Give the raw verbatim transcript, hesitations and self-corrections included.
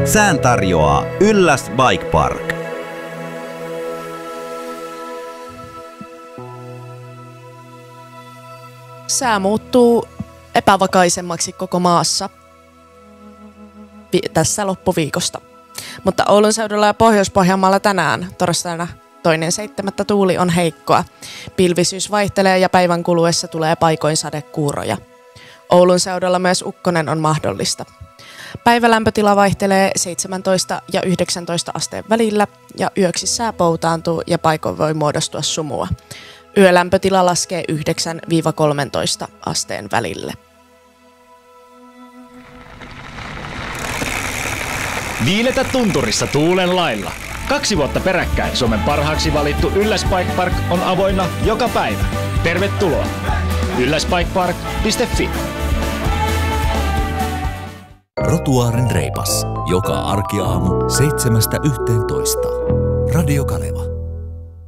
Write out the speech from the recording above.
Sään tarjoaa Ylläs Bike Park. Sää muuttuu epävakaisemmaksi koko maassa vi- tässä loppuviikosta. Mutta Oulun seudulla ja Pohjois-Pohjanmaalla tänään torstaina toinen seitsemättä tuuli on heikkoa. Pilvisyys vaihtelee ja päivän kuluessa tulee paikoin sadekuuroja. Oulun seudulla myös ukkonen on mahdollista. Päivälämpötila vaihtelee seitsemäntoista ja yhdeksäntoista asteen välillä ja yöksi sää poutaantuu ja paikoin voi muodostua sumua. Yölämpötila laskee yhdeksän kolmetoista asteen välille. Viiletä tunturissa tuulen lailla. Kaksi vuotta peräkkäin Suomen parhaaksi valittu Ylläs Bike Park on avoinna joka päivä. Tervetuloa! ylläs bike park piste fi Rotuaarin reipas. Joka arkiaamu seitsemästä yhteentoista. Radio Kaleva.